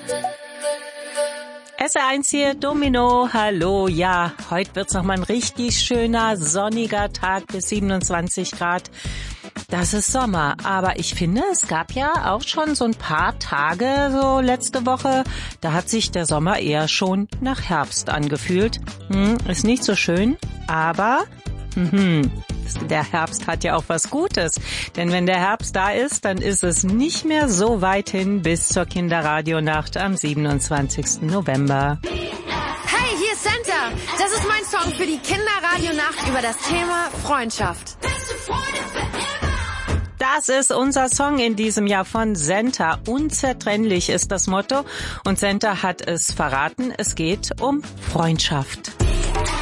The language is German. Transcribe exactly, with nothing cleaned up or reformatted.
S R eins hier, Domino, hallo, ja, heute wird's noch mal ein richtig schöner, sonniger Tag bis siebenundzwanzig Grad. Das ist Sommer, aber ich finde, es gab ja auch schon so ein paar Tage, so letzte Woche, da hat sich der Sommer eher schon nach Herbst angefühlt. Hm, ist nicht so schön, aber hm, der Herbst hat ja auch was Gutes, denn wenn der Herbst da ist, dann ist es nicht mehr so weit hin bis zur Kinderradionacht am siebenundzwanzigsten November. Hey, hier ist Santa. Das ist mein Song für die Kinderradionacht über das Thema Freundschaft. Das ist unser Song in diesem Jahr von Santa. Unzertrennlich ist das Motto und Santa hat es verraten, es geht um Freundschaft.